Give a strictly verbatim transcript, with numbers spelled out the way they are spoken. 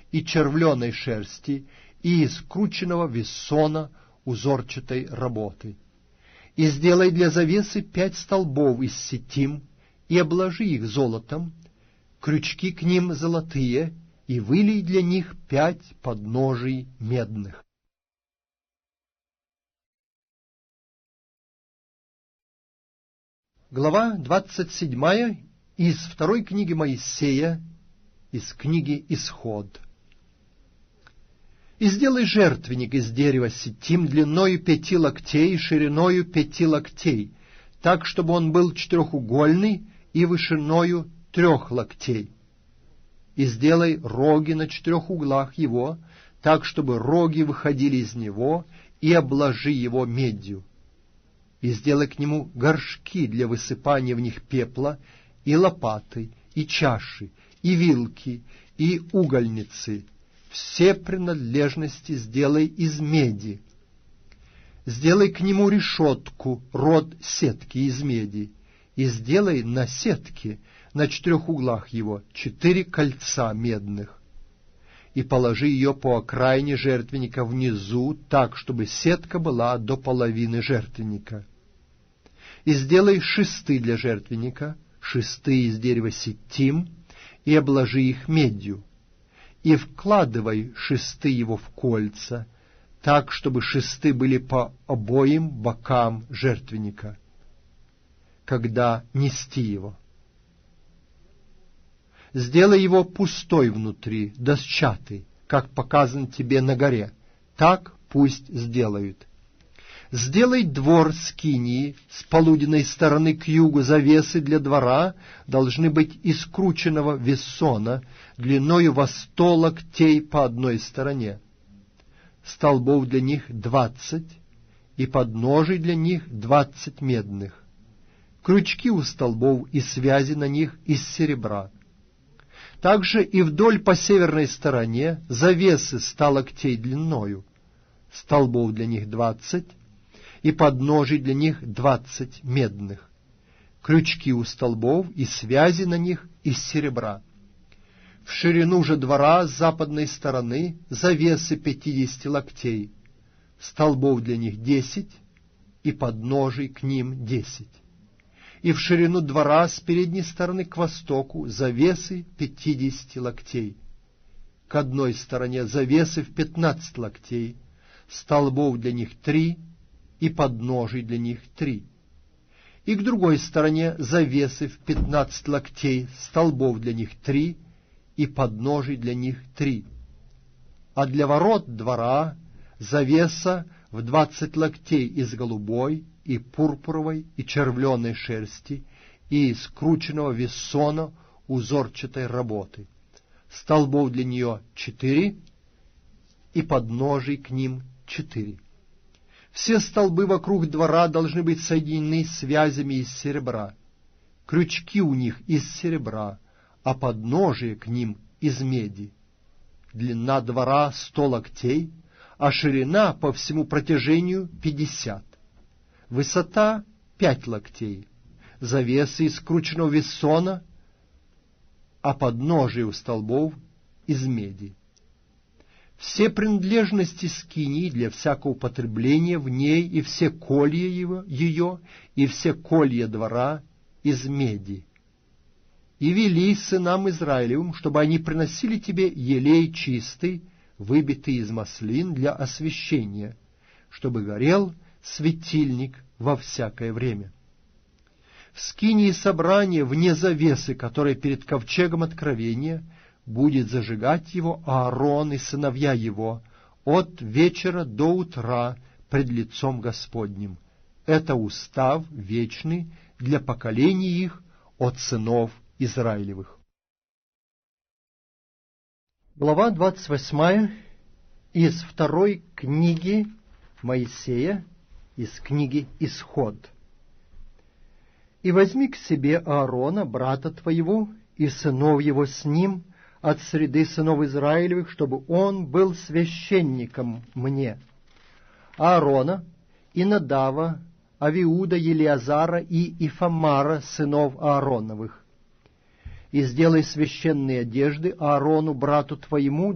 и червленой шерсти, и из крученного вессона узорчатой работы. И сделай для завесы пять столбов из сетим, и обложи их золотом, крючки к ним золотые, и вылей для них пять подножий медных. Глава двадцать седьмая из второй книги Моисея, из книги Исход. «И сделай жертвенник из дерева ситим длиною пяти локтей и шириною пяти локтей, так, чтобы он был четырехугольный и вышиною трех локтей. И сделай роги на четырех углах его, так, чтобы роги выходили из него, и обложи его медью. И сделай к нему горшки для высыпания в них пепла, и лопаты, и чаши, и вилки, и угольницы. Все принадлежности сделай из меди. Сделай к нему решетку, род сетки из меди, и сделай на сетке, на четырех углах его, четыре кольца медных. И положи ее по окраине жертвенника внизу, так, чтобы сетка была до половины жертвенника. И сделай шесты для жертвенника, шесты из дерева ситим, и обложи их медью. И вкладывай шесты его в кольца, так, чтобы шесты были по обоим бокам жертвенника, когда нести его. Сделай его пустой внутри, досчатый, как показан тебе на горе, так пусть сделают. Сделай двор скинии с полуденной стороны к югу, завесы для двора должны быть из крученного вессона, длиною во сто локтей по одной стороне. Столбов для них двадцать, и подножий для них двадцать медных. Крючки у столбов и связи на них из серебра. Также и вдоль по северной стороне завесы ста локтей длиною. Столбов для них двадцать, и подножий для них двадцать медных. Крючки у столбов и связи на них из серебра. В ширину же двора с западной стороны завесы пятидесяти локтей, столбов для них десять, и подножий к ним десять. И в ширину двора с передней стороны к востоку завесы пятидесяти локтей. К одной стороне завесы в пятнадцать локтей, столбов для них три, и подножий для них три. И к другой стороне завесы в пятнадцать локтей, столбов для них три, и подножий для них три. А для ворот двора завеса в двадцать локтей из голубой, и пурпуровой, и червленой шерсти, и из крученного вессона узорчатой работы. Столбов для нее четыре, и подножий к ним четыре. Все столбы вокруг двора должны быть соединены связями из серебра. Крючки у них из серебра, а подножие к ним из меди. Длина двора сто локтей, а ширина по всему протяжению пятьдесят. Высота пять локтей. Завесы из крученного вессона, а подножие у столбов из меди. Все принадлежности скинии для всякого употребления в ней, и все колья его, ее, и все колья двора из меди. И вели сынам Израилевым, чтобы они приносили тебе елей чистый, выбитый из маслин для освящения, чтобы горел светильник во всякое время. В скинии собрания вне завесы, которая перед ковчегом откровения, будет зажигать его Аарон и сыновья его от вечера до утра пред лицом Господним. Это устав вечный для поколений их от сынов Израилевых. Глава двадцать восьмая из второй книги Моисея, из книги Исход. «И возьми к себе Аарона, брата твоего, и сынов его с ним, от среды сынов Израилевых, чтобы он был священником мне. Аарона, и Надава, Авиуда, Елиазара и Ифамара, сынов Аароновых. И сделай священные одежды Аарону, брату твоему,